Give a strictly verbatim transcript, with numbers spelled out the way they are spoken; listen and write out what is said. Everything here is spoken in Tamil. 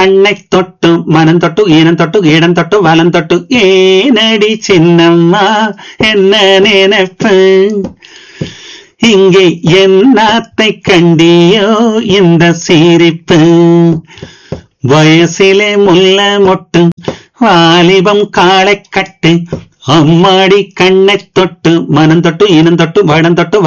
கண்ணை தொட்டு மனம் தொட்டு ஈனம் தொட்டு இடம் தொட்டு வலம் தொட்டு ஏனடி சின்னம்மா என்ன நினைப்பு இங்கே என்னாத்தை கண்டியோ இந்த சிரிப்பு வயசிலே முல்ல மொட்டு வாலிபம் காளை கட்டு அம்மாடி கண்ணை தொட்டு மனம் தொட்டு இனம் தொட்டு வடம் தொட்டு